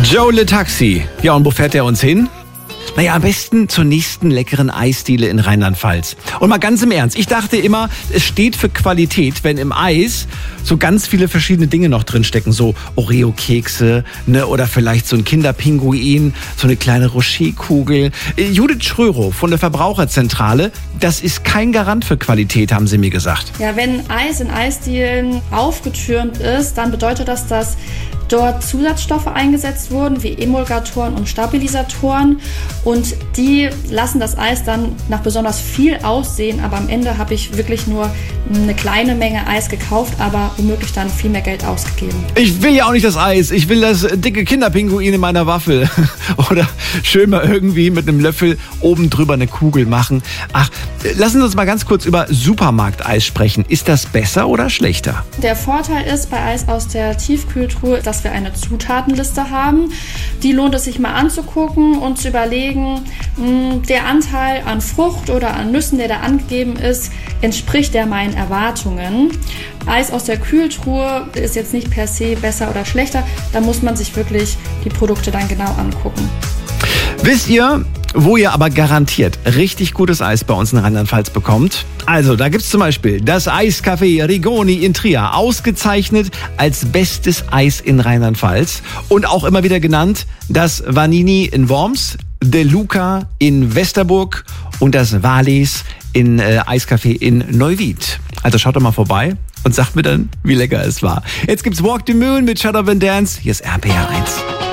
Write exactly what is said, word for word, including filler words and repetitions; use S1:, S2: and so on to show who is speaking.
S1: Joe Le Taxi. Ja, und wo fährt er uns hin? Naja, am besten zur nächsten leckeren Eisdiele in Rheinland-Pfalz. Und mal ganz im Ernst, ich dachte immer, es steht für Qualität, wenn im Eis so ganz viele verschiedene Dinge noch drinstecken. So Oreo-Kekse, ne, oder vielleicht so ein Kinderpinguin, so eine kleine Rocher-Kugel. Judith Schrörow von der Verbraucherzentrale, das ist kein Garant für Qualität, haben sie mir gesagt.
S2: Ja, wenn Eis in Eisdielen aufgetürmt ist, dann bedeutet das, dass dort Zusatzstoffe eingesetzt wurden, wie Emulgatoren und Stabilisatoren. Und die lassen das Eis dann nach besonders viel aussehen. Aber am Ende habe ich wirklich nur eine kleine Menge Eis gekauft, aber womöglich dann viel mehr Geld ausgegeben.
S1: Ich will ja auch nicht das Eis. Ich will das dicke Kinderpinguin in meiner Waffel. Oder schön mal irgendwie mit einem Löffel oben drüber eine Kugel machen. Ach, lassen Sie uns mal ganz kurz über Supermarkteis sprechen. Ist das besser oder schlechter?
S2: Der Vorteil ist bei Eis aus der Tiefkühltruhe, dass wir eine Zutatenliste haben. Die lohnt es sich mal anzugucken und zu überlegen, mh, der Anteil an Frucht oder an Nüssen, der da angegeben ist, entspricht der meinen Erwartungen. Eis aus der Kühltruhe ist jetzt nicht per se besser oder schlechter. Da muss man sich wirklich die Produkte dann genau angucken.
S1: Wisst ihr, wo ihr aber garantiert richtig gutes Eis bei uns in Rheinland-Pfalz bekommt? Also, da gibt's zum Beispiel das Eiscafé Rigoni in Trier, ausgezeichnet als bestes Eis in Rheinland-Pfalz und auch immer wieder genannt das Vanini in Worms, De Luca in Westerburg und das Wallis in äh, Eiscafé in Neuwied. Also schaut doch mal vorbei und sagt mir dann, wie lecker es war. Jetzt gibt's Walk the Moon mit Shut Up and Dance. Hier ist R P R eins.